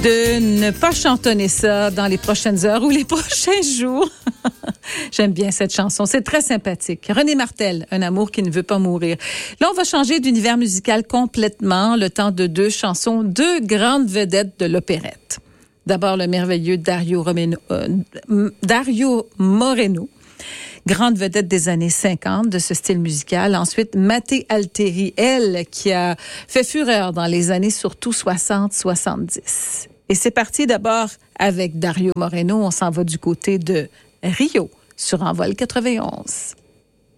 de ne pas chantonner ça dans les prochaines heures ou les prochains jours. J'aime bien cette chanson, c'est très sympathique. René Martel, Un amour qui ne veut pas mourir. Là, on va changer d'univers musical complètement, le temps de deux chansons, deux grandes vedettes de l'opérette. D'abord, le merveilleux Dario Moreno, grande vedette des années 50 de ce style musical. Ensuite, Mattê Altieri, elle, qui a fait fureur dans les années surtout 60-70. Et c'est parti d'abord avec Dario Moreno. On s'en va du côté de Rio sur Envol 91.